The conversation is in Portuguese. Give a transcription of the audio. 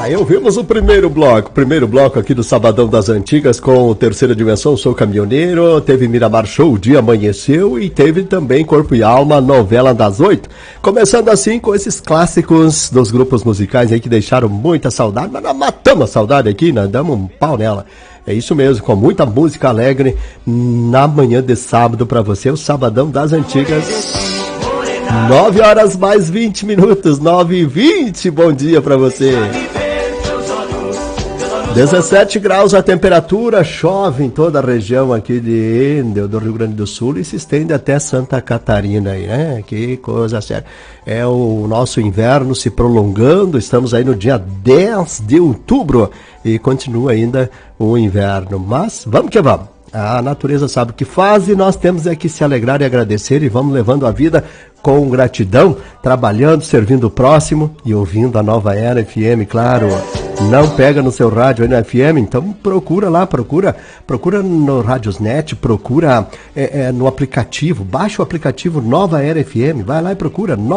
Aí ouvimos o primeiro bloco aqui do Sabadão das Antigas com o Terceira Dimensão, Sou Caminhoneiro, teve Miramar Show, O Dia Amanheceu e teve também Corpo e Alma, Novela das 8. Começando assim com esses clássicos dos grupos musicais aí que deixaram muita saudade, mas nós matamos a saudade aqui, nós damos um pau nela. É isso mesmo, com muita música alegre na manhã de sábado pra você, o Sabadão das Antigas. 9 horas mais 20 minutos, 9h20, bom dia pra você. 17 graus a temperatura, chove em toda a região aqui de Endel, do Rio Grande do Sul, e se estende até Santa Catarina aí, né? Que coisa séria. É o nosso inverno se prolongando, estamos aí no dia 10 de outubro e continua ainda o inverno, mas vamos que vamos. A natureza sabe o que faz e nós temos é que se alegrar e agradecer e vamos levando a vida com gratidão, trabalhando, servindo o próximo e ouvindo a Nova Era FM, claro. Não pega no seu rádio aí no FM, então procura lá, procura no Radiosnet, procura no aplicativo, baixa o aplicativo Nova Era FM, vai lá e procura